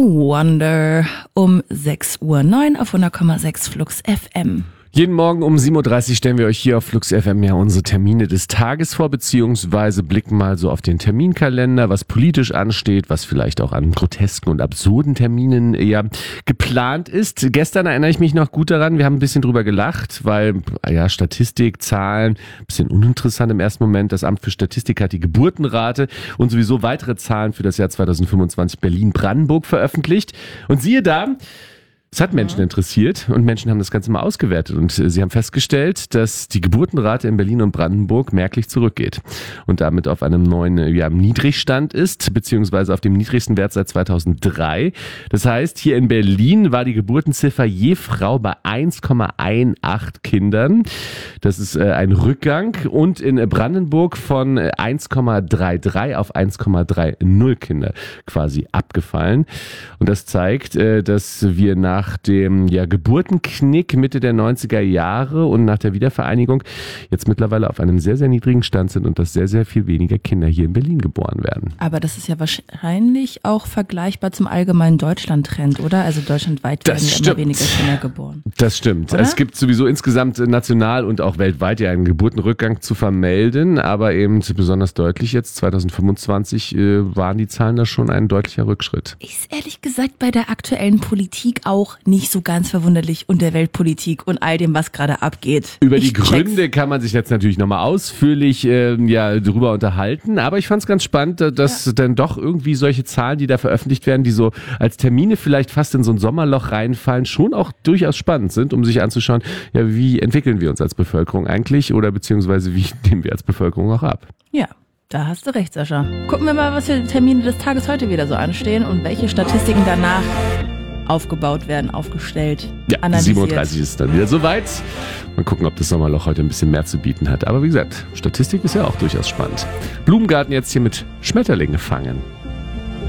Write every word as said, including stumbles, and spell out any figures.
Wonder um sechs Uhr neun auf hundert Komma sechs Flux F M. Jeden Morgen um sieben Uhr dreißig stellen wir euch hier auf Flux F M ja unsere Termine des Tages vor, beziehungsweise blicken mal so auf den Terminkalender, was politisch ansteht, was vielleicht auch an grotesken und absurden Terminen ja geplant ist. Gestern erinnere ich mich noch gut daran, wir haben ein bisschen drüber gelacht, weil ja Statistik, Zahlen, ein bisschen uninteressant im ersten Moment. Das Amt für Statistik hat die Geburtenrate und sowieso weitere Zahlen für das Jahr zweitausendfünfundzwanzig Berlin-Brandenburg veröffentlicht. Und siehe da, es hat Menschen interessiert und Menschen haben das Ganze mal ausgewertet und sie haben festgestellt, dass die Geburtenrate in Berlin und Brandenburg merklich zurückgeht und damit auf einem neuen ja, Niedrigstand ist, beziehungsweise auf dem niedrigsten Wert seit zweitausenddrei. Das heißt, hier in Berlin war die Geburtenziffer je Frau bei eins Komma achtzehn Kindern. Das ist äh, ein Rückgang und in Brandenburg von eins Komma dreiunddreißig auf eins Komma dreißig Kinder quasi abgefallen. Und das zeigt, äh, dass wir nach Nach dem ja, Geburtenknick Mitte der neunziger Jahre und nach der Wiedervereinigung jetzt mittlerweile auf einem sehr, sehr niedrigen Stand sind und dass sehr, sehr viel weniger Kinder hier in Berlin geboren werden. Aber das ist ja wahrscheinlich auch vergleichbar zum allgemeinen Deutschland-Trend, oder? Also deutschlandweit werden ja immer weniger Kinder geboren. Das stimmt. Oder? Es gibt sowieso insgesamt national und auch weltweit ja einen Geburtenrückgang zu vermelden, aber eben besonders deutlich jetzt zweitausendfünfundzwanzig äh, waren die Zahlen da schon ein deutlicher Rückschritt. Ist ehrlich gesagt bei der aktuellen Politik auch nicht so ganz verwunderlich und der Weltpolitik und all dem, was gerade abgeht. Über die ich Gründe check's. kann man sich jetzt natürlich nochmal ausführlich äh, ja, drüber unterhalten, aber ich fand es ganz spannend, dass ja. dann doch irgendwie solche Zahlen, die da veröffentlicht werden, die so als Termine vielleicht fast in so ein Sommerloch reinfallen, schon auch durchaus spannend sind, um sich anzuschauen, ja, wie entwickeln wir uns als Bevölkerung eigentlich oder beziehungsweise wie nehmen wir als Bevölkerung auch ab. Ja. Da hast du recht, Sascha. Gucken wir mal, was für Termine des Tages heute wieder so anstehen und welche Statistiken danach aufgebaut werden, aufgestellt, ja, analysiert. sieben Uhr dreißig ist dann wieder soweit. Mal gucken, ob das Sommerloch heute ein bisschen mehr zu bieten hat. Aber wie gesagt, Statistik ist ja auch durchaus spannend. Blumengarten jetzt hier mit Schmetterlinge fangen.